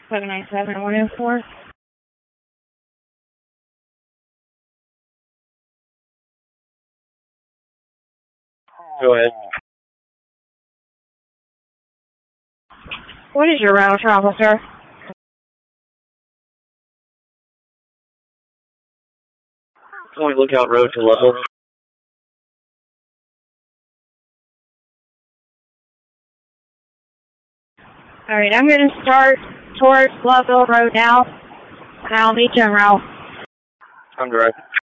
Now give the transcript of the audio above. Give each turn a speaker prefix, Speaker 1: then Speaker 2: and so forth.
Speaker 1: 797-104.
Speaker 2: Go ahead.
Speaker 1: What is your route, officer?
Speaker 2: Point Lookout Road to level.
Speaker 1: Alright, I'm going to start towards Loveville Road now, and I'll meet you en route.
Speaker 2: I'm direct.